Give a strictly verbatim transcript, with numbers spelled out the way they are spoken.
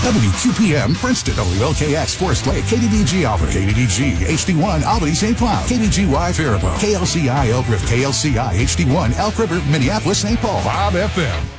W Q P M, Princeton, W L K X, Forest Lake, K D D G Albany, K D D G, H D one, Albany, Saint Cloud, K D G Y, Faribault, K L C I, Elk River, K L C I, H D one, Elk River, Minneapolis, Saint Paul. Bob F M.